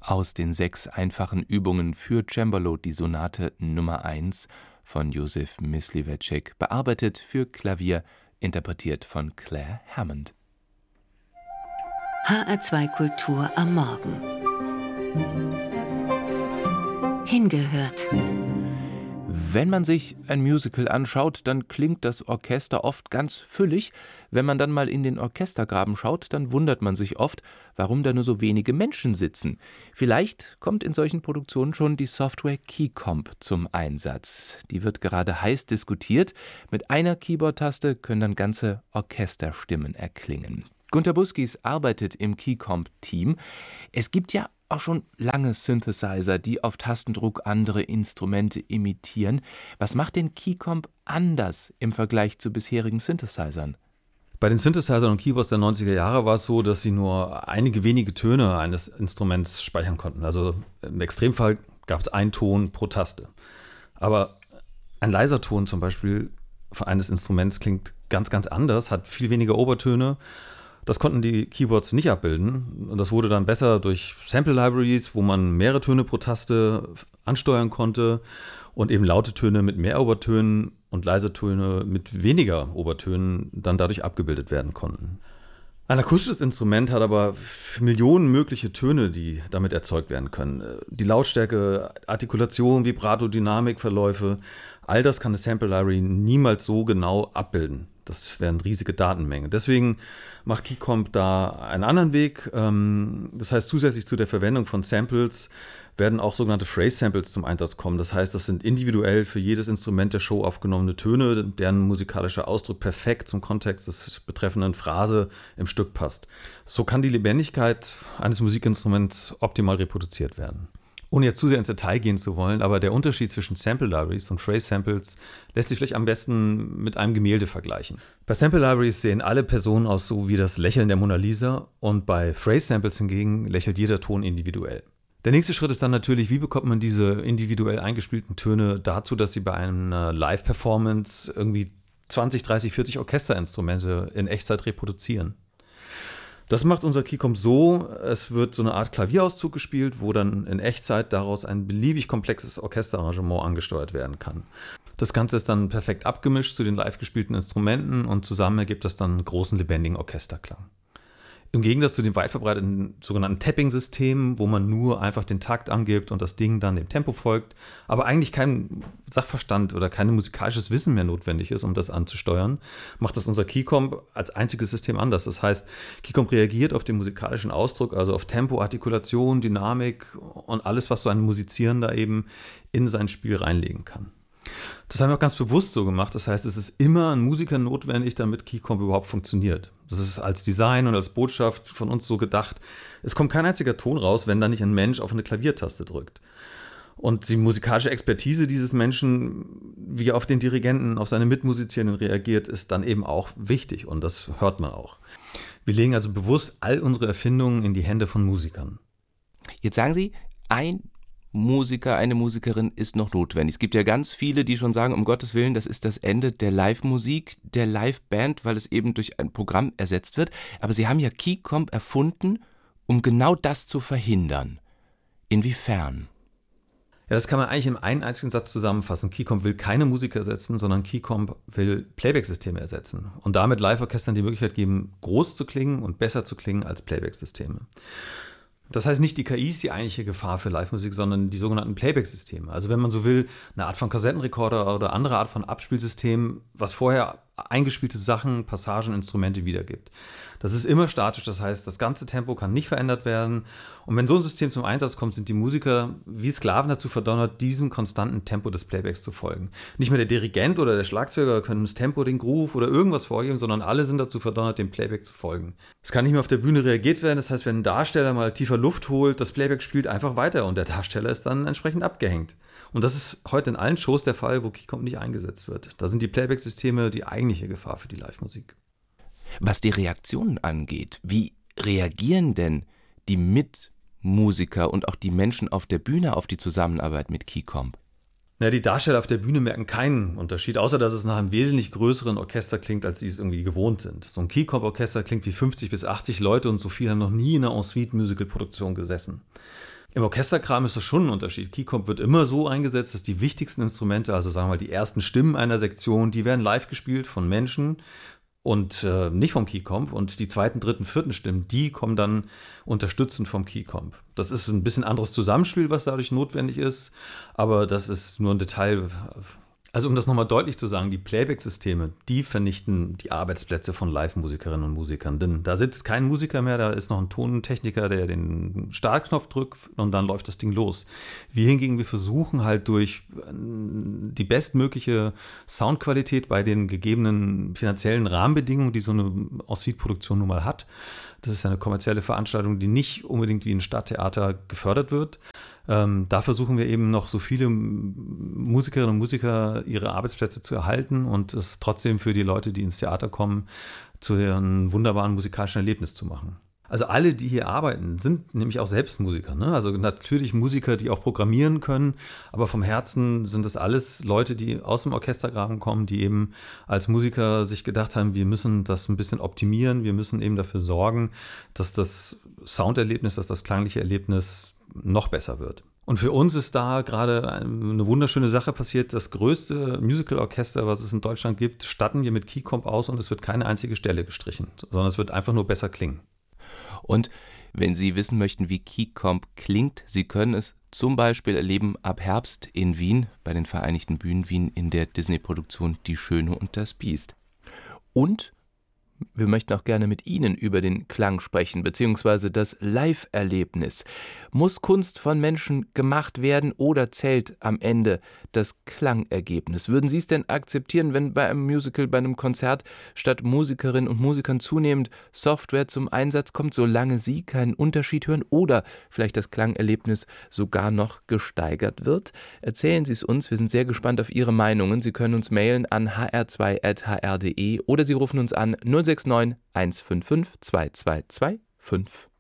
aus den 6 einfachen Übungen für Cembalo die Sonate Nummer 1 von Józef Mysliveček, bearbeitet für Klavier, interpretiert von Claire Hammond. HR2 Kultur am Morgen. Hingehört. Wenn man sich ein Musical anschaut, dann klingt das Orchester oft ganz füllig. Wenn man dann mal in den Orchestergraben schaut, dann wundert man sich oft, warum da nur so wenige Menschen sitzen. Vielleicht kommt in solchen Produktionen schon die Software KeyComp zum Einsatz. Die wird gerade heiß diskutiert. Mit einer Keyboard-Taste können dann ganze Orchesterstimmen erklingen. Gunter Buskis arbeitet im KeyComp-Team. Es gibt ja auch schon lange Synthesizer, die auf Tastendruck andere Instrumente imitieren. Was macht denn KeyComp anders im Vergleich zu bisherigen Synthesizern? Bei den Synthesizern und Keyboards der 90er Jahre war es so, dass sie nur einige wenige Töne eines Instruments speichern konnten. Also im Extremfall gab es einen Ton pro Taste. Aber ein leiser Ton zum Beispiel eines Instruments klingt ganz, ganz anders, hat viel weniger Obertöne. Das konnten die Keyboards nicht abbilden. Und das wurde dann besser durch Sample-Libraries, wo man mehrere Töne pro Taste ansteuern konnte und eben laute Töne mit mehr Obertönen und leise Töne mit weniger Obertönen dann dadurch abgebildet werden konnten. Ein akustisches Instrument hat aber Millionen mögliche Töne, die damit erzeugt werden können. Die Lautstärke, Artikulation, Vibrato, Dynamik, Verläufe, all das kann eine Sample-Library niemals so genau abbilden. Das wären riesige Datenmengen. Deswegen macht KeyComp da einen anderen Weg. Das heißt, zusätzlich zu der Verwendung von Samples werden auch sogenannte Phrase-Samples zum Einsatz kommen. Das heißt, das sind individuell für jedes Instrument der Show aufgenommene Töne, deren musikalischer Ausdruck perfekt zum Kontext des betreffenden Phrase im Stück passt. So kann die Lebendigkeit eines Musikinstruments optimal reproduziert werden. Ohne jetzt zu sehr ins Detail gehen zu wollen, aber der Unterschied zwischen Sample-Libraries und Phrase-Samples lässt sich vielleicht am besten mit einem Gemälde vergleichen. Bei Sample-Libraries sehen alle Personen aus so wie das Lächeln der Mona Lisa und bei Phrase-Samples hingegen lächelt jeder Ton individuell. Der nächste Schritt ist dann natürlich, wie bekommt man diese individuell eingespielten Töne dazu, dass sie bei einer Live-Performance irgendwie 20, 30, 40 Orchesterinstrumente in Echtzeit reproduzieren. Das macht unser KeyComp so, es wird so eine Art Klavierauszug gespielt, wo dann in Echtzeit daraus ein beliebig komplexes Orchesterarrangement angesteuert werden kann. Das Ganze ist dann perfekt abgemischt zu den live gespielten Instrumenten und zusammen ergibt das dann einen großen, lebendigen Orchesterklang. Im Gegensatz zu den weit verbreiteten sogenannten Tapping-Systemen, wo man nur einfach den Takt angibt und das Ding dann dem Tempo folgt, aber eigentlich kein Sachverstand oder kein musikalisches Wissen mehr notwendig ist, um das anzusteuern, macht das unser KeyComp als einziges System anders. Das heißt, KeyComp reagiert auf den musikalischen Ausdruck, also auf Tempo, Artikulation, Dynamik und alles, was so ein Musizierender eben in sein Spiel reinlegen kann. Das haben wir auch ganz bewusst so gemacht. Das heißt, es ist immer ein Musiker notwendig, damit KeyComp überhaupt funktioniert. Das ist als Design und als Botschaft von uns so gedacht. Es kommt kein einziger Ton raus, wenn da nicht ein Mensch auf eine Klaviertaste drückt. Und die musikalische Expertise dieses Menschen, wie er auf den Dirigenten, auf seine Mitmusizierenden reagiert, ist dann eben auch wichtig. Und das hört man auch. Wir legen also bewusst all unsere Erfindungen in die Hände von Musikern. Jetzt sagen Sie, ein Musiker, eine Musikerin ist noch notwendig. Es gibt ja ganz viele, die schon sagen, um Gottes Willen, das ist das Ende der Live-Musik, der Live-Band, weil es eben durch ein Programm ersetzt wird. Aber Sie haben ja KeyComp erfunden, um genau das zu verhindern. Inwiefern? Ja, das kann man eigentlich in einem einzigen Satz zusammenfassen. KeyComp will keine Musiker ersetzen, sondern KeyComp will Playback-Systeme ersetzen und damit Live-Orchestern die Möglichkeit geben, groß zu klingen und besser zu klingen als Playback-Systeme. Das heißt, nicht die KI ist die eigentliche Gefahr für Live-Musik, sondern die sogenannten Playback-Systeme. Also wenn man so will, eine Art von Kassettenrekorder oder andere Art von Abspielsystem, was vorher eingespielte Sachen, Passagen, Instrumente wiedergibt. Das ist immer statisch, das heißt, das ganze Tempo kann nicht verändert werden. Und wenn so ein System zum Einsatz kommt, sind die Musiker wie Sklaven dazu verdonnert, diesem konstanten Tempo des Playbacks zu folgen. Nicht mehr der Dirigent oder der Schlagzeuger können das Tempo, den Groove oder irgendwas vorgeben, sondern alle sind dazu verdonnert, dem Playback zu folgen. Es kann nicht mehr auf der Bühne reagiert werden, das heißt, wenn ein Darsteller mal tiefer Luft holt, das Playback spielt einfach weiter und der Darsteller ist dann entsprechend abgehängt. Und das ist heute in allen Shows der Fall, wo KeyComp nicht eingesetzt wird. Da sind die Playback-Systeme die eigentliche Gefahr für die Live-Musik. Was die Reaktionen angeht, wie reagieren denn die Mitmusiker und auch die Menschen auf der Bühne auf die Zusammenarbeit mit KeyComp? Na, die Darsteller auf der Bühne merken keinen Unterschied, außer dass es nach einem wesentlich größeren Orchester klingt, als sie es irgendwie gewohnt sind. So ein KeyComp-Orchester klingt wie 50 bis 80 Leute und so viele haben noch nie in einer Ensuite-Musical-Produktion gesessen. Im Orchesterkram ist das schon ein Unterschied. Keycomp wird immer so eingesetzt, dass die wichtigsten Instrumente, also sagen wir mal die ersten Stimmen einer Sektion, die werden live gespielt von Menschen und nicht vom Keycomp. Und die zweiten, dritten, vierten Stimmen, die kommen dann unterstützend vom Keycomp. Das ist ein bisschen anderes Zusammenspiel, was dadurch notwendig ist, aber das ist nur ein Detail. Also um das nochmal deutlich zu sagen, die Playback-Systeme, die vernichten die Arbeitsplätze von Live-Musikerinnen und Musikern. Denn da sitzt kein Musiker mehr, da ist noch ein Tontechniker, der den Startknopf drückt und dann läuft das Ding los. Wir hingegen, wir versuchen halt durch die bestmögliche Soundqualität bei den gegebenen finanziellen Rahmenbedingungen, die so eine Ensuite-Produktion nun mal hat. Das ist eine kommerzielle Veranstaltung, die nicht unbedingt wie ein Stadttheater gefördert wird. Da versuchen wir eben noch so viele Musikerinnen und Musiker ihre Arbeitsplätze zu erhalten und es trotzdem für die Leute, die ins Theater kommen, zu einem wunderbaren musikalischen Erlebnis zu machen. Also alle, die hier arbeiten, sind nämlich auch selbst Musiker, ne? Also natürlich Musiker, die auch programmieren können, aber vom Herzen sind das alles Leute, die aus dem Orchestergraben kommen, die eben als Musiker sich gedacht haben, wir müssen das ein bisschen optimieren, wir müssen eben dafür sorgen, dass das Sounderlebnis, dass das klangliche Erlebnis noch besser wird. Und für uns ist da gerade eine wunderschöne Sache passiert. Das größte Musical-Orchester, was es in Deutschland gibt, statten wir mit Keycomp aus und es wird keine einzige Stelle gestrichen, sondern es wird einfach nur besser klingen. Und wenn Sie wissen möchten, wie Keycomp klingt, Sie können es zum Beispiel erleben ab Herbst in Wien, bei den Vereinigten Bühnen Wien in der Disney-Produktion Die Schöne und das Biest. Und wir möchten auch gerne mit Ihnen über den Klang sprechen, beziehungsweise das Live-Erlebnis. Muss Kunst von Menschen gemacht werden oder zählt am Ende das Klangergebnis? Würden Sie es denn akzeptieren, wenn bei einem Musical, bei einem Konzert statt Musikerinnen und Musikern zunehmend Software zum Einsatz kommt, solange Sie keinen Unterschied hören oder vielleicht das Klangerlebnis sogar noch gesteigert wird? Erzählen Sie es uns, wir sind sehr gespannt auf Ihre Meinungen. Sie können uns mailen an hr2@hr.de oder Sie rufen uns an 069 155 2225.